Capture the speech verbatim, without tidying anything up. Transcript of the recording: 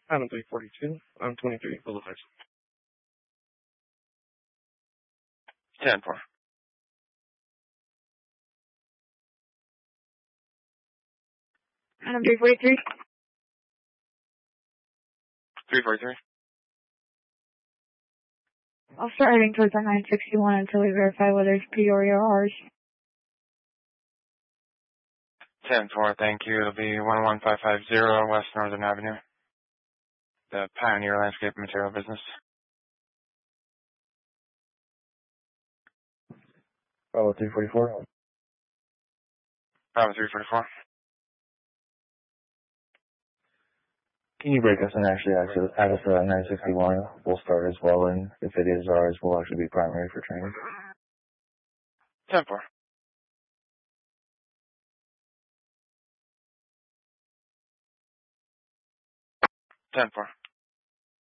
I'm three forty-two. I'm twenty-three Boulevard. ten four. Adam three forty-three. three forty-three. I'll start heading towards our nine sixty-one until we verify whether it's Peoria or ours. ten four, thank you. It'll be one one five five zero West Northern Avenue. The Pioneer Landscape Material Business. Bravo three forty-four. Bravo three forty-four. Can you break us and actually access, add us to that nine sixty-one? We'll start as well, and if it is ours, we'll actually be primary for training. ten four. ten four.